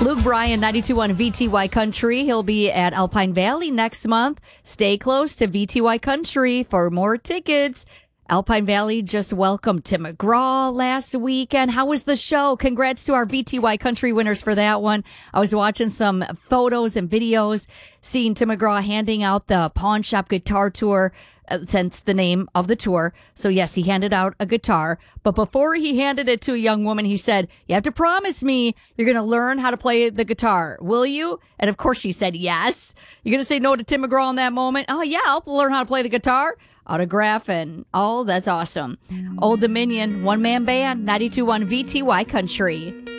Luke Bryan, 92.1 VTY Country. He'll be at Alpine Valley next month. Stay close to VTY Country for more tickets. Alpine Valley just welcomed Tim McGraw last weekend. How was the show? Congrats to our VTY Country winners for that one. I was watching some photos and videos, seeing Tim McGraw handing out the Pawn Shop Guitar Tour, since the name of the tour. So yes, he handed out a guitar, but before he handed it to a young woman, he said, "You have to promise me you're going to learn how to play the guitar. Will you?" And of course she said yes. You're going to say no to Tim McGraw in that moment? "Oh yeah, I'll learn how to play the guitar." Autograph and all. That's awesome. Old Dominion, one-man band, 92.1 VTY Country.